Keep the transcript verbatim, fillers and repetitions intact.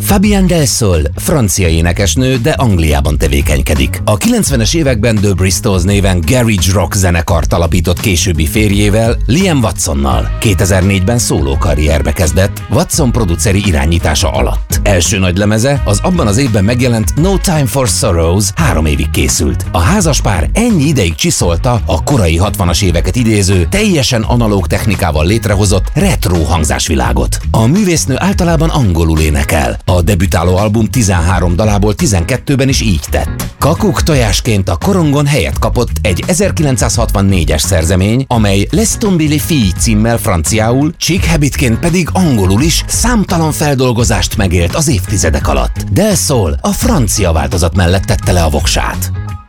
Fabienne Del Sol francia énekesnő, de Angliában tevékenykedik. A kilencvenes években The Bristols néven garage rock zenekart alapított későbbi férjével, Liam Watsonnal. kétezer-négyben szóló karrierbe kezdett, Watson produceri irányítása alatt. Első nagy lemeze az abban az évben megjelent No Time for Sorrows három évig készült. A házaspár ennyi ideig csiszolta a korai hatvanas éveket idéző, teljesen analóg technikával létrehozott retro hangzásvilágot. A művésznő általában angolul énekel. A debütáló album tizenhárom dalából tizenkettőben is így tett. Kakuk tojásként a korongon helyet kapott egy ezerkilencszázhatvannégyes szerzemény, amely Les Tomber les filles címmel franciául, Chic Habitként pedig angolul is számtalan feldolgozást megélt az évtizedek alatt. Del Sol a francia változat mellett tette le a voksát.